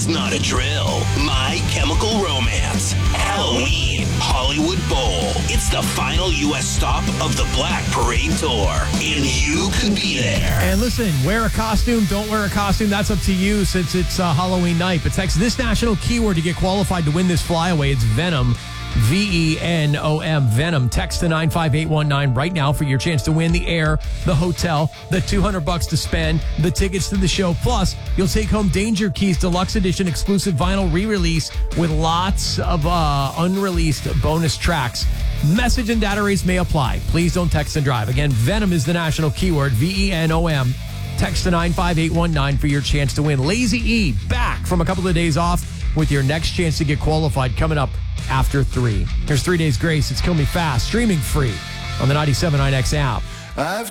It's not a drill. My Chemical Romance. Halloween Hollywood Bowl. It's the final U.S. stop of the Black Parade Tour, and you could be there. And listen, wear a costume, don't wear a costume, that's up to you since it's Halloween night. But text this national keyword to get qualified to win this flyaway. It's Venom. Venom. Venom. Text to 95819 right now for your chance to win the air, the hotel, the $200 to spend, the tickets to the show. Plus, you'll take home Danger Keys Deluxe Edition exclusive vinyl re-release with lots of unreleased bonus tracks. Message and data rates may apply. Please don't text and drive. Again, Venom is the national keyword. Venom. Text to 95819 for your chance to win. Lazy E back from a couple of days off with your next chance to get qualified coming up after 3. Here's 3 Days Grace. It's Kill Me Fast, streaming free on the 97.9X app.